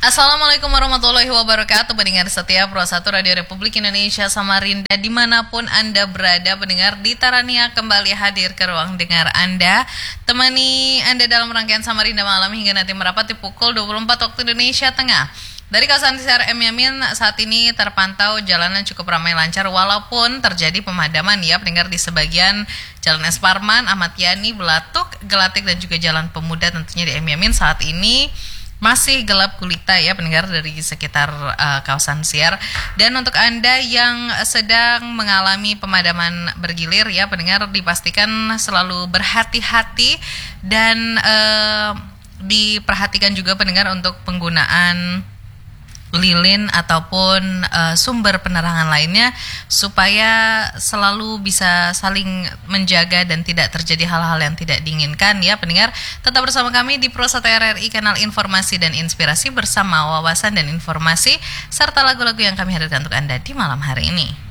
Assalamualaikum warahmatullahi wabarakatuh. Pendengar setia Pro 1 Radio Republik Indonesia Samarinda, dimanapun Anda berada, pendengar di Tarania kembali hadir ke ruang dengar Anda, temani Anda dalam rangkaian Samarinda Malam hingga nanti merapat di pukul 24 waktu Indonesia Tengah. Dari kawasan Siar M Yamin saat ini terpantau jalanan cukup ramai lancar walaupun terjadi pemadaman ya pendengar di sebagian Jalan Es Parman, Ahmad Yani, Belatuk, Gelatik dan juga Jalan Pemuda tentunya di M Yamin saat ini masih gelap gulita ya pendengar dari sekitar kawasan Siar. Dan untuk Anda yang sedang mengalami pemadaman bergilir ya pendengar, dipastikan selalu berhati-hati dan diperhatikan juga pendengar untuk penggunaan lilin ataupun sumber penerangan lainnya supaya selalu bisa saling menjaga dan tidak terjadi hal-hal yang tidak diinginkan ya pendengar. Tetap bersama kami di Pro 1 RRI, kanal informasi dan inspirasi bersama wawasan dan informasi serta lagu-lagu yang kami hadirkan untuk Anda di malam hari ini.